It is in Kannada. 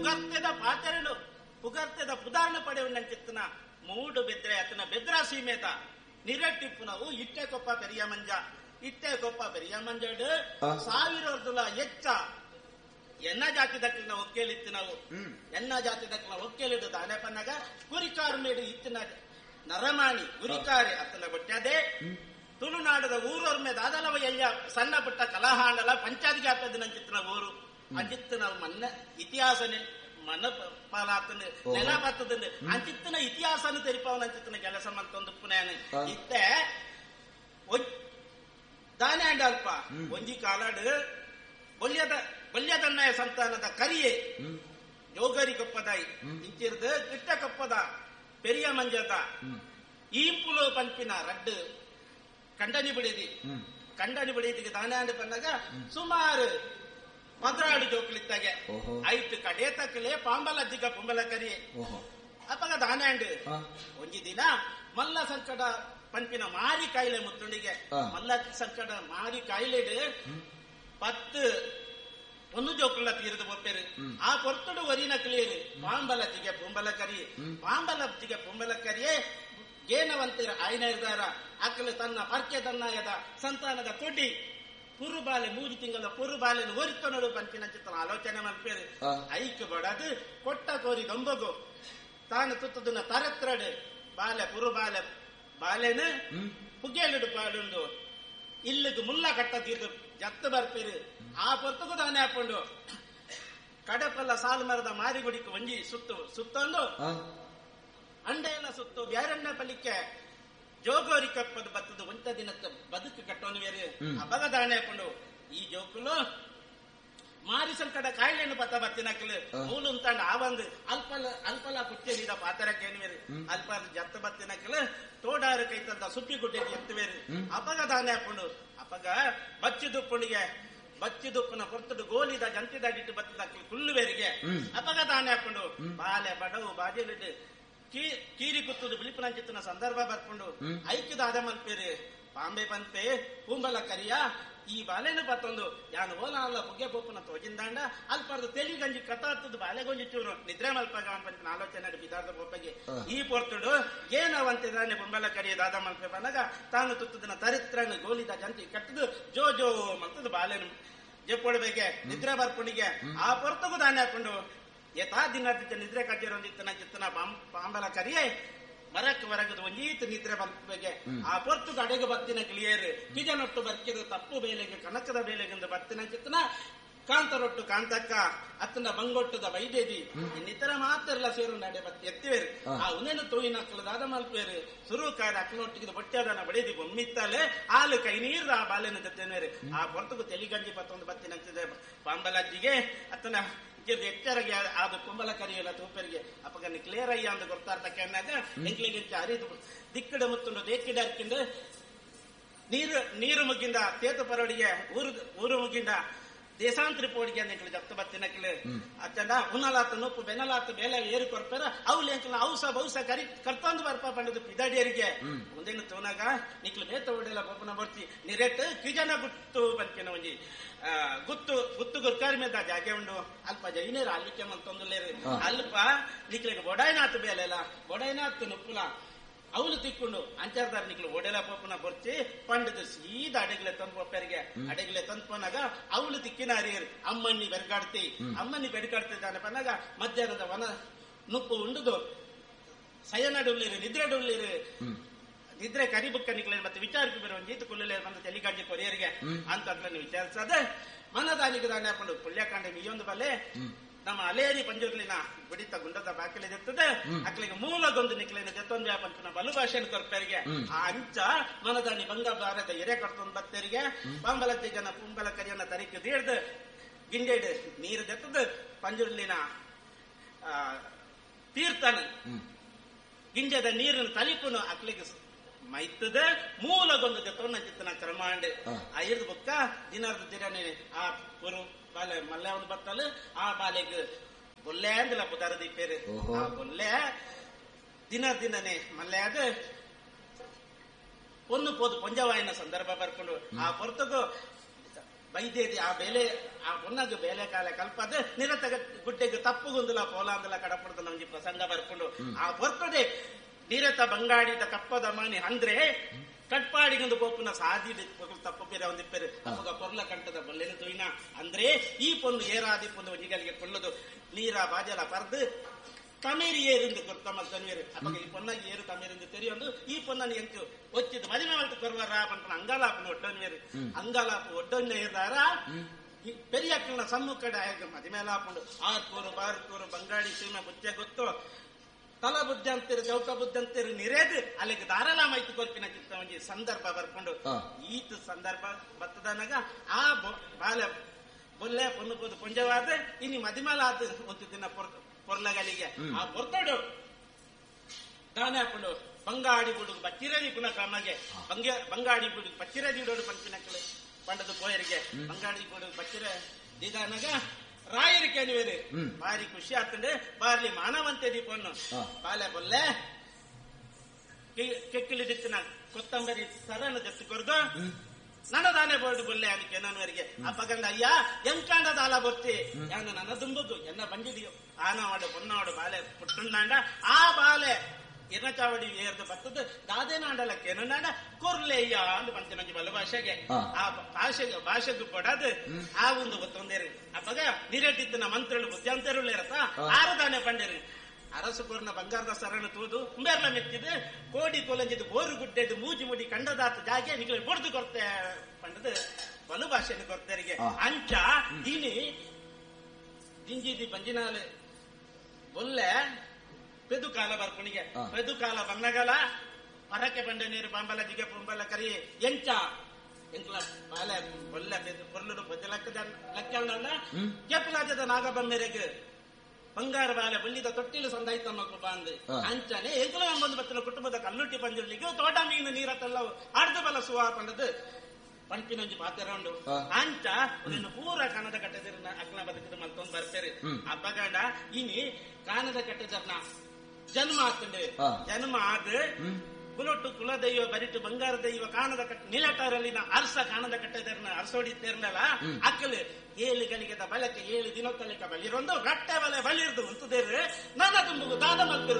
ಪುಗರ್ತೆದ ಪಾತೆರನು ಪುಗರ್ತೆದ ಪುದಾರ್ನ ಪಡೆಯುಂಡಂಚಿತ್ತನ ಮೂಡು ಬೆದ್ರೆ ಅತನ ಬೆದ್ರಾ ಸೀಮೇತ ನಿರಟ್ಟಿಪ್ಪುನವು ಇಟ್ಟೆ ಕೊಪ್ಪ ಪೆರಿಯ ಮಂಜ ಇಟ್ಟೆ ಕೊಪ್ಪ ಪೆರಿಯ ಮಂಜಡ್ 1000 ವರ್ಷದ ಎಚ್ಚ ಎನ್ನ ಜಾತಿ ದಕ್ಕಲಿನ ಒಕ್ಕೇಲಿತ್ತು ನಾವು ಎನ್ನ ಜಾತಿ ದಕ್ಕಲಿನ ಒಕ್ಕೇಲಿಡು ದಾನೆ ಪನ್ನಗ ಕುರಿಕಾರು ಮೇಡು ಇತ್ತಿನ ನರಮಾಣಿ ಗುರಿಕಾರೆ ಅತ್ತನ ಗೊಟ್ಟದೆ ತುಳುನಾಡದ ಊರವ್ರ ಮೇಲೆ ದಾದಲವ ಎಲ್ಲ ಸಣ್ಣ ಪುಟ್ಟ ಕಲಹಾಂಡಲ ಪಂಚಾಯತ್ ಜ್ಞಾಪದಿನಂಚಿತ್ತಿನ ಊರು ಅಂಚಿತ್ತು ನಾವು ಮನ್ನ ಇತಿಹಾಸ ಮನಪಾಲಾತನ ನೆಲಪತ್ತದ ಅಂಚಿತ್ತಿನ ಇತಿಹಾಸನ ತೆರಿಪವನಂಚಿತ್ತಿನ ಕೆಲಸ ಮಂತೊಂದು ಪುನೇನ ಇತ್ತೆ ದಾನೆ ಅಂಡ ಅಲ್ಪ ಒಂಜಿ ಕಾಲಾಡು ಬಲ್ಯದನ್ನಯ ಸಂತಾನದ ಕರಿಯೇ ಜೋಗರಿ ಕೊಪ್ಪದಾಯಿ ಇಂಚಿರ್ದ ಕಿಟ್ಟ ಕೊಪ್ಪದ ಪೆರಿಯ ಮಂಜದ ಈಂಪುಲು ಪಂಪಿನ ರಡ್ಡು ಕಂಡನಿ ಬಿಡಿದಿಗೆ ದಾನೆ ಅಂಡ ಪನ್ನಗ ಸುಮಾರು 16 ಜೋಕ್ಲಿತ್ತಾಗೆ ಐಟ್ ಕಡೆ ತಕ್ಕಲೆ ಪಾಂಬಲಜ್ಜಿಗ ಪುಂಬಲ ಕರಿಯೇ ಅಪ್ಪಗ ದಾನೆ ಅಂಡು ಒಂಜಿ ದಿನ ಮಲ್ಲ ಸಂಕಟ ಪಂಪಿನ ಮಾರಿ ಕಾಯಿಲೆ ಮುತ್ತುಂಡಿಗೆ ಮಲ್ಲ ಸಂಕಟ ಮಾರಿ ಕಾಯಿಲೆಡು 10 ಒಂದು ಜೋಕುಲ್ಲ ತೀರದ ಬೊಪ್ಪೆರು ಆ ಪೊರ್ತುಡು ಒರಿನ ಕ್ಲಿಯರು ಪಾಂಬಲಜ್ಜಿಗೆ ಪುಂಬಲ ಕರಿಯೇ ಗೇನವಂತರ ಆಯ್ನ ಇರ್ದಾರ ಅಕ್ಕಲು ತನ್ನ ಪರ್ಕೆ ತನ್ನಾಯದ ಸಂತಾನದ ಕೊಡ್ಡಿ ಪುರುಬಾಲೆ 3 ತಿಂಗಳ ಪುರುಬಾಲೆನು ಒರಿತನೋಡು ಪಂಪಿನ ಚಿತ್ರ ಆಲೋಚನೆ ಮಲ್ಪೇರು ಐಕ್ ಬಡದು ಕೊಟ್ಟ ಕೋರಿ ದೊಂಬಗು ತಾನು ತುತ್ತದನ್ನ ತರತ್ರಡು ಬಾಲೆ ಪುರುಬಾಲೆ ಬಾಲೆನು ಪುಗ್ಗೇಲಿಡು ಪಾಡುಂಡು ಇಲ್ಲಿಗೆ ಮುಲ್ಲ ಕಟ್ಟ ತೀರ್ದು ಜತ್ತು ಬರ್ಪೇರು ಆ ಪೊತ್ತಗೂ ತಾನೇ ಹಾಕೊಂಡು ಕಡಪಲ್ಲ ಸಾಲು ಮರದ ಮಾರಿಗುಡಿಗೆ ಒಂಜಿ ಸುತ್ತೊಂದು ಅಂಡೆ ಎಲ್ಲ ಸುತ್ತು ಬ್ಯಾರಣ್ಣ ಪಲ್ಲಿಕ್ಕೆ ಜೋಗೋರಿ ಕಪ್ಪದ ಬತ್ತದ ಒಂಟ ದಿನಕ್ಕೆ ಬದುಕು ಕಟ್ಟೋನು ಬೇರೆ ಅಬಗ ದಾಣೆ ಹಾಕೊಂಡು ಈ ಜೋಕುಲು ಮಾರಿ ಸಂಕಟ ಕಾಯಿಲೆಯನ್ನು ಪತ್ತ ಬತ್ತಿನಕ್ಲು ಮೂಲು ಅಂತಂಡ ಆ ಒಂದು ಅಲ್ಪಲ ಪುಚ್ಚೆ ನೀಡ ಪಾತರಕ್ಕೇನು ಬೇರೆ ಅಲ್ಪ ಜತ್ತ ಬತ್ತಿನಕ್ಲು ತೋಡಾರು ಕೈತಂದ ಸುಪ್ಪಿ ಗುಡ್ಡೆಗೆ ಎತ್ತು ಬೇರೆ ಅಪಗ ದಾನೆ ಹಾಕೊಂಡು ಅಪಗ ಬಚ್ಚಿದುಪ್ಪನ ಹೊರತುಡು ಗೋಲಿದ ಜಂತಿದಾಡಿಟ್ಟು ಬತ್ತಿದಕ್ಲು ಕುಲ್ಲುವೇರಿಗೆ ಅಪಗ ದಾನೆ ಹಾಕೊಂಡು ಬಾಲೆ ಬಡವು ಬಾಜಿಲಿಟ್ಟು ಕೀರಿ ಕುತ್ತುದು ಬಿಳಿಪುನಂಚಿತ್ತಿನ ಸಂದರ್ಭ ಬರ್ಕೊಂಡು ಐಕ್ಯದ ಆದ ಮಲ್ಪೇರು ಪಾಂಬೆ ಪಂಪೆ ಪೂಂಬಲ ಕರಿಯ ಈ ಬಾಲೆನು ಪತ್ತೊಂದು ಯಾನು ಓಲ ಅಲ್ಲ ಬುಗ್ಗೆ ಪೋಪನ ತೋಜಿಂದಾಂಡ ಅಲ್ಪರ್ದು ತೆಲಿ ಗಂಜಿ ಕತ್ತಾತದ ಬಾಲೆಗೊಂಜಿ ಚೂರು ನಿದ್ರೆ ಮಲ್ಪಾಗ ಪಂಪಿನ ಆಲೋಚನೆ ಬಿದಾದ ಪೋಪಗೆ ಈ ಪೊರ್ತುಡು ಏನವಂತಿದಾನೆ ಪುಂಬಲ ಕರಿಯ ದಾದ ಮಲ್ಪೆ ಬನ್ನಗ ತಾನು ತುತ್ತದನ ತರಿತ್ರನ ಗೋಲಿದ ಜಂತಿ ಕಟ್ಟದು ಜೋ ಜೋ ಮಂತದ ಬಾಲೆನು ಜಪ್ಪೊಡ್ಬೇಕೆ ನಿದ್ರೆ ಬರ್ಪುಣಿಗೆ ಆ ಪೊರ್ತಗೂ ದಾನೆ ಹಾಕೊಂಡು ಯಥಾ ದಿನದ ನಿದ್ರೆ ಕಟ್ಟಿರೋಂದಿತ್ತನ ಚಿತ್ತನ ಪಾಂಬಲ ಕರಿಯೇ ಮರಕ್ಕೆ ಹೊರಗದು ಒಂಜೀತು ನಿದ್ರೆ ಬಲ್ಪೆಗೆ ಆ ಪೊರ್ತು ಅಡೆಗೆ ಬತ್ತಿನ ಕ್ಲಿಯರ್ ಕಿಜನೊಟ್ಟು ಬರ್ಕಿದು ತಪ್ಪು ಬೇಲೆಗೆ ಕನಕದ ಬೇಲೆಗೆಂದು ಬತ್ತಿನ ಚಿತ್ತನ ಕಾಂತರೊಟ್ಟು ಕಾಂತಕ್ಕ ಅತ್ತನ ಬಂಗೊಟ್ಟದ ವೈದೇವಿ ಇನ್ನಿತರ ಮಾತೆಲ್ಲ ಸೇರು ನಡೆ ಬತ್ತಿ ಎತ್ತಿವೇರು ಆ ಉನೇನು ತೋಯಿನ ಅಕ್ಕಳದಾದ ಮಲ್ಪೇರು ಸುರುಕಾರ ಅಕ್ಕನೊಟ್ಟಿಗೆ ಬೊಟ್ಟೆದನ ಬಡಿದಿ ಬೊಮ್ಮಿತ್ತಲೆ ಹಾಲು ಕೈ ನೀರು ಆ ಬಾಲೆನ ಜೊತೆನೇರು ಆ ಪೊರ್ತಗೂ ತೆಲಿಗಂಜಿ ಪತ್ತೊಂದು ಬತ್ತಿನಂತಿದೆ ಪಾಂಬಲಜ್ಜಿಗೆ ಅತ್ತನ ಎಚ್ಚರಗೆ ಅದು ಕುಂಬಲ ಕರಿಯಲ್ಲ ತೂಪರಿಗೆ ಅಪ್ಪಗನ್ನ ಕ್ಲಿಯರ್ ಅಯ್ಯ ಅಂತ ಗೊತ್ತಾರ್ತಕ್ಕೆ ಅನ್ನಾಗ ಎಂಕ್ಲಿಗೆ ಅರಿದು ದಿಕ್ಕಡ ಮುತ್ತುಂಡು ದೇಕ್ಕಿಡ ಅರ್ಕಿಂಡು ನೀರು ಮುಗಿಂದ ತೇತು ಪರೋಡಿಗೆ ಊರು ಮುಗಿಂದ ದೇಶಾಂತರ ಪೋಡಿಗೆ ಅಂತ ಜಪ್ತ ಬತ್ತಿನಕ್ಲು ಅಚ್ಚಂಡ ಉನ್ನಲಾತು ನೊಪ್ಪು ಬೆನಲಾತು ಬೇಲೆ ಏರಿ ಕೊರ್ಪೇರ ಅವ್ಲು ಎಂಕ್ಲ ಔಸ ಕರಿ ಕರ್ತೊಂದು ಬರ್ಪ ಪಂಡದು ಪಿದಾಡಿಯರಿಗೆ ಮುಂದೇನು ತೋನಾಗ ನಿಕ್ಲು ಮೇತ ಓಡೆಲ್ಲ ಬೋಪನ ಬರ್ತಿ ನಿರೆಟ್ ಕಿಜನ ಗುತ್ತು ಬಂತಿನ ಒಂಜಿ ಗುತ್ತು ಗುರ್ಕಾರಿ ಮೇಲೆ ಜಾಗೆ ಉಂಡು ಅಲ್ಪ ಜೈನೇರು ಅಲ್ಲಿಕ್ಕೆ ಮಂತೊಂದುಲೇರು ಅಲ್ಪ ನಿಕ್ಲಿಗೆ ಬೊಡಾಯ್ನಾತು ಬೇಲೆಲ್ಲ ಬೊಡಾಯ್ನಾತು ನೊಪ್ಪುಲ ಅವಳು ತಿಕ್ಕೊಂಡು ಅಂಚಾರ್ದಾರ ನಿಕ್ಲು ಓಡೆಲ ಪೋಪನ ಬರ್ತಿ ಪಂಡದು ಸೀದಾ ಅಡೆಗ್ಲೆ ತಂದು ಪೋಪರಿಗೆ ಅಡೆಗ್ಲೆ ತಂದು ಪೋನಾಗ ಅವಳು ತಿಕ್ಕಿನ ಹರಿಯರು ಅಮ್ಮಣ್ಣಿ ಬೆಡ್ಕಾಡ್ತಿದ್ದಾನೆ ಪನ್ನಾಗ ಮಧ್ಯಾಹ್ನದ ವನ ನುಪ್ಪು ಉಂಡುದು ಸಯನಡುಳ್ಳಿರು ನಿದ್ರೆ ಕರಿಬುಕ್ಕ ನಿಕ್ಲೇರು ಮತ್ತೆ ವಿಚಾರಕ್ಕೆ ಬರೋ ಜೀತು ಕುಳ್ಳಲೇರು ಬಂದ ತೆಲಿಗಾಜಿ ಕೊರಿಯರಿಗೆ ಅಂತ ವಿಚಾರಿಸದೆ ಮನದಾನಿಗೆ ದಾನೆ ಹಾಕೊಂಡು ಪುಳ್ಯಕಾಂಡ ಮೀಯೊಂದು ಬಲ್ಲೆ ನಮ್ಮ ಅಲೇರಿ ಪಂಜುರ್ಲಿನ ಬಿಡಿತ ಗುಂಡದ ಬಾಕಿಲೆ ಜೆತ್ತದೆ ಅಕ್ಲಿಗೆ ಮೂಲಗೊಂದು ನಿಕ್ಲಿನ ಜೆತ್ತೊಂದು ವ್ಯಾಪಂತನ ಬಲು ಭಾಷೆನ ಕೊರ್ಪರಿಗೆ ಆ ಅಂಚ ಮನದಾನಿ ಬಂಗ ಬಾರದ ಎರೆ ಕರ್ತೊಂದು ಬತ್ತರಿಗೆ ಪಾಂಬಲಜ್ಜಿಗನ ಪುಂಬಲ ಕರಿಯನ್ನ ತರಿಕೆ ದೀಡ್ದು ಗಿಂಡೇಡು ನೀರು ಜೆತ್ತದು ಪಂಜುರ್ಲಿನ ತೀರ್ಥನ ಗಿಂಜದ ನೀರಿನ ತಲಿಪುನು ಅಕ್ಲಿಗೆ ಮೈತದ ಮೂಲಗೊಂದು ಜೆತ್ತೊನ್ನ ಚಿತ್ತನ ಕ್ರಮಾಂಡ್ ಆ ಇರ್ದು ಬುಕ್ಕ ದಿನದ ದಿರನೆ ಆ ಪುರು ಬಾಲೆ ಮಲ್ಲೆ ಒಂದು ಬತ್ತಲು ಆ ಬಾಲೆಗೆ ಬೊಲ್ಲೆ ಅಂದಿಲ್ಲ ಪುದಾರದಿ ಪೇರು ಆ ಬೊಲ್ಲೆ ದಿನನೇ ಮಲ್ಲೆ ಅದು ಒಂದು ಪೋದು ಪೊಂಜವಾಯಿನ ಸಂದರ್ಭ ಬರ್ಕೊಂಡು ಆ ಪೊರ್ತಗೂ ಬೈದೇದಿ ಆ ಬೇಲೆ ಆ ಪೊನ್ನಗ ಬೇಲೆ ಕಾಲ ಕಲ್ಪದ ನಿರತ ಗುಡ್ಡೆಗೆ ತಪ್ಪುಗೊಂದಲ ಪೋಲಾಂದಲ ಕಡಪಡದ ನಮ್ಗೆ ಪ್ರಸಂಗ ಬರ್ಕೊಂಡು ಆ ಹೊರ್ತದೆ ನಿರತ ಬಂಗಾಡಿದ ಕಪ್ಪದ ಮನೆ ಅಂದ್ರೆ ಕಟ್ಪಾಡಿಗೊಂದು ಪೋಪುನ ಸಾದಿ ತಪ್ಪು ಬೇರೆ ಒಂದಿಪ್ಪೇರು ಅವಾಗ ಪೊರ್ಲ ಕಂಟದ ಬೊಲ್ಲೆನ ತುಯ್ನ ಅಂದ್ರೆ ಈ ಪೊನ್ನು ಏರಾದಿ ಪೊನ್ನು ಒಜಿಗಳಿಗೆ ಕೊಳ್ಳೋದು ನೀರ ಬಾಜಲ ಪರ್ದು ತಮೇರಿ ಏರಿಂದ ಕೊರ್ತಮ್ಮ ತನ್ವೇರು ಅವಾಗ ಈ ಪೊನ್ನಾಗಿ ಏರು ತಮೇರಿಂದ ತೆರಿಯೊಂದು ಈ ಪೊನ್ನನ್ನು ಎಂಟು ಒಚ್ಚಿದ್ದು ಮದುವೆ ಮಾಡ್ತು ಕೊರ್ವಾರ ಪಂಪನ ಅಂಗಾಲಾಪನ ಒಡ್ಡನ್ವೇರು ಅಂಗಾಲಾಪ ಒಡ್ಡನ್ನೇ ಇದ್ದಾರ ಪೆರಿಯಕ್ಕನ ಸಮ್ಮುಖಡ ಮದಿಮೇಲಾಪುಂಡು ಆರ್ಕೂರು ಬಾರ್ಕೂರು ಬಂಗಾಡಿ ಸೀಮೆ ಬುಚ್ಚೆ ಗೊತ್ತು ತಲ ಬುದ್ಧಿ ಅಂತೀರು ಚೌಕ ಬುದ್ಧಿ ಅಂತೀರು ನಿರೇದು ಅಲ್ಲಿಗೆ ಧಾರಾಳಮಾಯ್ತು ಕೊರ್ಪಿನ ಚಿತ್ತ ಒಂಜಿ ಸಂದರ್ಭ ಬರ್ಕೊಂಡು ಈತ ಸಂದರ್ಭ ಬತ್ತದನಾಗ ಆ ಬಾಲೆ ಬೊಲ್ಲೆ ಪೊನ್ನುಕೋದು ಪುಂಜವಾದ ಇನ್ನು ಮದಿಮೇಲ ಆದ ಒಂದು ದಿನ ಪೊರ್ಲಗಳಿಗೆ ಆ ಪೊರ್ತೋಡು ದಾನೆ ಹಾಕೊಂಡು ಬಂಗಾಡಿ ಬುಡುಗು ಬಚ್ಚಿರದಿ ಪುನಃ ಕ್ರಮಗೆ ಬಂಗಾಡಿ ಬುಡುಗು ಬಚ್ಚಿರದಿ ಇಡೋಡು ಪಂಪಿನಕ್ಕಳು ಪಂಡದು ಪೋಯರಿಗೆ ಬಂಗಾಡಿ ಬುಡುಗು ಬಚ್ಚಿರ ದಿದಾನಾಗ ರಾಯರಿಗೆ ಅನಿವೇರಿ ಭಾರಿ ಖುಷಿ ಆಗ್ತಂಡೆ ಬಾರ್ಲಿ ಮಾನವಂತೆ ದೀಪವನ್ನು ಬಾಲೆ ಬೊಲ್ಲೆ ಕೆಕ್ಕಿಲಿದಿತ್ತಿನ ಕೊತ್ತಂಬರಿ ಸರನ ಜೊತೆ ಕೊರ್ದು ನನ್ನದಾನೆ ಬೋರ್ಡು ಬೊಲ್ಲೆ ಅದಕ್ಕೆ ನನ್ನವರಿಗೆ ಅಪ್ಪಗಂಡ ಅಯ್ಯ ಎಂಕಾಂಡದ ಆಲ ಬರ್ತಿ ಯಾನು ನನ್ನ ದುಂಬುದು ಎನ್ನ ಬಂದಿದೆಯೋ ಆನವಾಡು ಪೊನ್ನಾಡು ಬಾಲೆ ಪುಟ್ಟುಂಡಾಂಡ ಆ ಬಾಲೆ ಎನ್ನಚಾವಡಿ ಏರ್ದು ಬರ್ತದ ದಾದೇನಾಂಡಲಕ್ಕೆ ಎನ್ನಾಂಡ ಕೊರ್ಲೆಯ್ಯ ಅಂದು ಬಂತೆ ನಂಗೆ ಬಲ ಭಾಷೆಗೆ ಆ ಭಾಷೆಗೆ ಕೊಡದು ಆ ಒಂದು ಗೊತ್ತೊಂದೇರಿ ಅಪ್ಪಗ ನಿರೇಟಿತ್ತಿನ ಮಂತ್ರಳು ಬುದ್ಧಾಂತರುಳು ಇರತ್ತ ಆರದಾನೆ ಪಂಡೇರಿ ಅರಸು ಕೊರ್ನ ಬಂಗಾರದ ಸರಣ ತೂದು ಕುಂಬೇರ್ಲ ಮೆತ್ತಿದ್ದು ಕೋಡಿ ಕೊಲಂಜಿದ್ದು ಬೋರು ಗುಡ್ಡೆದು ಮೂಜಿ ಮುಡಿ ಕಂಡದಾತ ಜಾಗೆ ನಿಗಳು ಬೊಡ್ದು ಕೊರ್ತೆ ಪಂಡದು ಬಲು ಭಾಷೆಯನ್ನು ಕೊರ್ತರಿಗೆ ಅಂಚ ದೀನಿ ದಿಂಜಿದಿ ಬಂಜಿನಾಲೆ ಬೊಲ್ಲೆ ಪೆದು ಕಾಲ ಬರ್ಪುಣಿಗೆ ಪೆದು ಕಾಲ ಬನ್ನಗಲ ಪರಕ್ಕೆ ಬಂಡೆ ನೀರು ಬಂಬಲ ಜಿಗೆ ಪುಂಬಲ ಕರಿ ಎಂಚ ಎಂಕ್ಲ ಬಾಲೆ ಬೊಲ್ಲೆ ಪೆದು ಕೊರ್ಲು ಪೊದ್ದೆ ಲೆಕ್ಕ ಕೆಪ್ಪಲಾಜದ ನಾಗಬಮ್ಮೆರೆಗೆ ಬಂಗಾರ ಬಾಲೆ ಬಳ್ಳಿದ ತೊಟ್ಟಿಲು ಸಂದಾಯ್ತ ಮಕ್ಕಳು ಬಾಂದು ಅಂಚನೆ ಎಂಕಲ ಬಂದು ಬತ್ತಿನ ಕುಟುಂಬದ ಕಲ್ಲುಟ್ಟಿ ಪಂಜುರ್ಲಿಗೆ ತೋಟ ಮೀನು ನೀರತ್ತೆಲ್ಲ ಅರ್ಧ ಬಲ ಸುವಾ ಪಂಡದು ಪಂಪಿನೊಂಜಿ ಪಾತೆರೌಂಡು ಅಂಚ ನಿನ್ನ ಪೂರ ಕಾನದ ಕಟ್ಟದಿರ ಅಕ್ಲ ಬದುಕಿದ ಮತ್ತೊಂದು ಬರ್ತಾರೆ ಅಪ್ಪಗಂಡ ಇನಿ ಕಾನದ ಕಟ್ಟದರ್ನ ಜನ್ಮ ಆಗ್ತಂಡೆ ಜನ್ಮ ಆದ ಕುಲೊಟ್ಟು ಕುಲದೈವ ಬರಿಟ್ಟು ಬಂಗಾರ ದೈವ ಕಾಣದ ಕಟ್ಟ ನಿಲಟರಲ್ಲಿನ ಅರ್ಸ ಕಾಣದ ಕಟ್ಟದರ್ನ ಅರ್ಸೋಡಿದ್ದೇರ್ನಲ್ಲ ಅಕ್ಕಲು 7 ಗಳಿಗೆದ ಬಲಕ್ಕೆ 7 ದಿನೊತ್ತಲಿಕ ಬಲಿರೊಂದು ರಟ್ಟೆ ಬಲೆ ಬಲಿರ್ದು ಅಂತದೇರು ನನ್ನ ತುಂಬುಗು ದಾದ ಮಕ್ಕಳು